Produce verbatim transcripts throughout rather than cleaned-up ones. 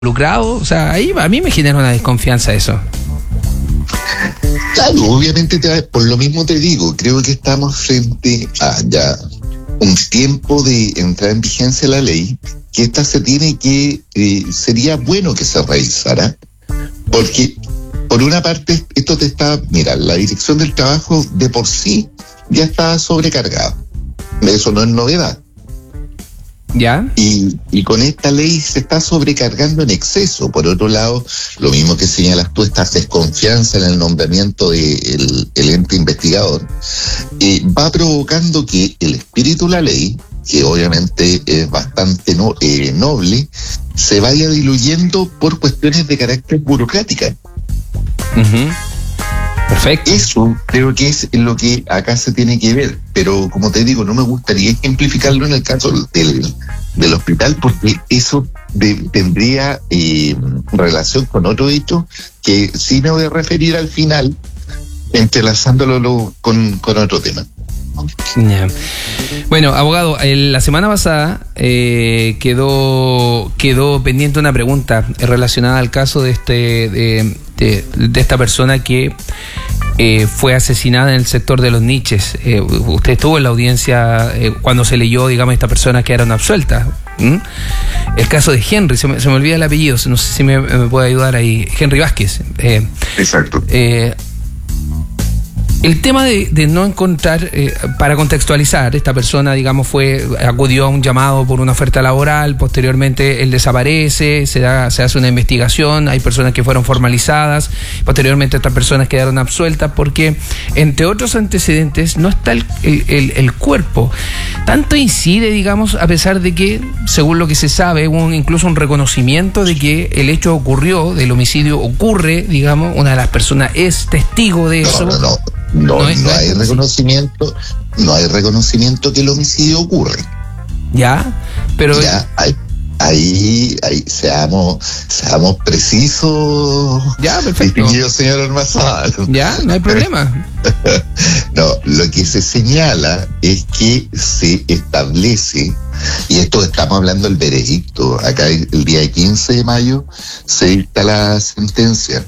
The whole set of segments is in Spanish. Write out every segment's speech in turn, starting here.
involucrados. O sea, ahí a mí me genera una desconfianza eso. Claro, obviamente, te, por lo mismo te digo, creo que estamos frente a ya un tiempo de entrar en vigencia la ley, que esta se tiene que, eh, sería bueno que se revisara, porque por una parte esto te está, mira, la Dirección del Trabajo de por sí ya está sobrecargada, eso no es novedad. ¿Ya? Y, y con esta ley se está sobrecargando en exceso. Por otro lado, lo mismo que señalas tú, esta desconfianza en el nombramiento del el ente investigador, eh, va provocando que el espíritu de la ley, que obviamente es bastante no, eh, noble, se vaya diluyendo por cuestiones de carácter burocrática. Uh-huh. Perfecto. Eso creo que es lo que acá se tiene que ver, pero como te digo, no me gustaría ejemplificarlo en el caso del, del hospital, porque eso de, tendría eh, relación con otro hecho que sí me voy a referir al final, entrelazándolo lo, con, con otro tema. Yeah. Bueno, abogado, el, la semana pasada eh, quedó quedó pendiente una pregunta relacionada al caso de este de, de, de esta persona que eh, fue asesinada en el sector de Los Niches. Eh, usted estuvo en la audiencia eh, cuando se leyó, digamos, esta persona quedaron absueltas. ¿Mm? El caso de Henry, se me, se me olvida el apellido, no sé si me, me puede ayudar ahí. Henry Vázquez. Eh, Exacto. Eh, El tema de, de no encontrar, eh, para contextualizar, esta persona, digamos, fue acudió a un llamado por una oferta laboral, posteriormente él desaparece, se da, se hace una investigación, hay personas que fueron formalizadas, posteriormente estas personas quedaron absueltas porque, entre otros antecedentes, no está el, el, el, el cuerpo. Tanto incide, digamos, a pesar de que, según lo que se sabe, hubo un, incluso un reconocimiento de que el hecho ocurrió, del homicidio ocurre, digamos, una de las personas es testigo de eso. No, no, no. No, no, no hay reconocimiento, no hay reconocimiento que el homicidio ocurre. Ya, pero ya hay, ahí, ahí seamos, seamos precisos. Ya, perfecto. Distinguido señor Ormazábal. Ya, no hay problema. No, lo que se señala es que se establece, y esto estamos hablando del veredicto, acá el día quince de mayo se dicta la sentencia.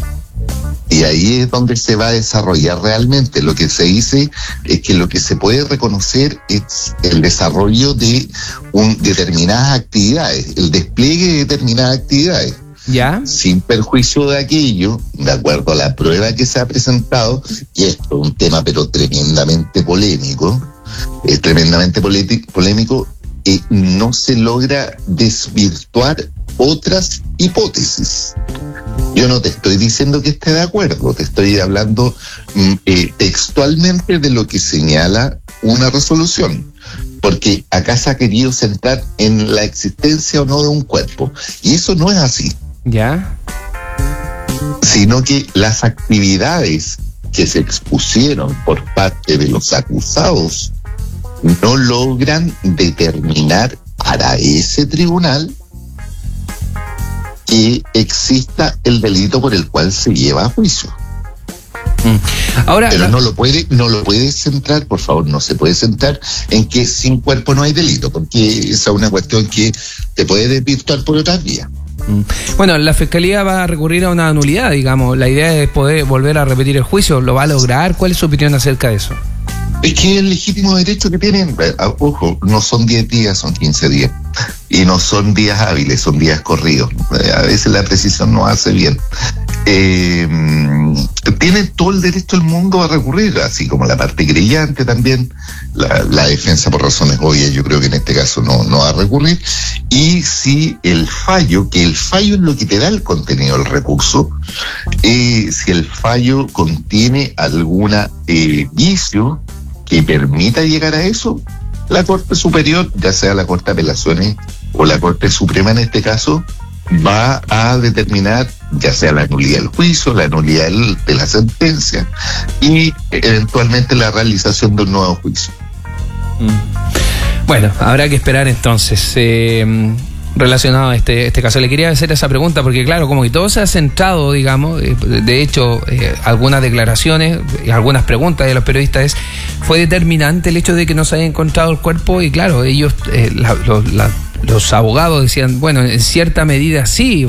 Y ahí es donde se va a desarrollar realmente. Lo que se dice es que lo que se puede reconocer es el desarrollo de un, determinadas actividades, el despliegue de determinadas actividades. ¿Ya? Sin perjuicio de aquello, de acuerdo a la prueba que se ha presentado, y esto es un tema pero tremendamente polémico, es tremendamente polémico, eh, no se logra desvirtuar otras hipótesis. Yo no te estoy diciendo que esté de acuerdo, te estoy hablando eh, textualmente de lo que señala una resolución, porque acá se ha querido centrar en la existencia o no de un cuerpo, y eso no es así. ¿Ya? Sino que las actividades que se expusieron por parte de los acusados no logran determinar para ese tribunal que exista el delito por el cual se lleva a juicio. Mm. Ahora, pero la... no lo puede, no lo puede centrar, por favor, no se puede centrar en que sin cuerpo no hay delito, porque esa es una cuestión que te puede desvirtuar por otras vías. Bueno, la Fiscalía va a recurrir a una nulidad, digamos. La idea es poder volver a repetir el juicio. ¿Lo va a lograr? ¿Cuál es su opinión acerca de eso? Es que el legítimo derecho que tienen, ojo, no son diez días, son quince días. Y no son días hábiles, son días corridos. A veces la precisión no hace bien. Eh, tienen todo el derecho del mundo a recurrir, así como la parte querellante también. La, la defensa, por razones obvias, yo creo que en este caso no, no va a recurrir. Y si el fallo, que el fallo es lo que te da el contenido del recurso, eh, si el fallo contiene alguna eh, vicio que permita llegar a eso, la Corte Superior, ya sea la Corte de Apelaciones o la Corte Suprema en este caso, va a determinar ya sea la nulidad del juicio, la nulidad del, de la sentencia y eventualmente la realización de un nuevo juicio. Bueno, habrá que esperar entonces. Eh, relacionado a este, este caso, le quería hacer esa pregunta porque claro, como que todo se ha centrado, digamos, eh, de hecho, eh, algunas declaraciones y algunas preguntas de los periodistas es, fue determinante el hecho de que no se haya encontrado el cuerpo y claro, ellos, eh, la, lo, la los abogados decían, bueno, en cierta medida sí.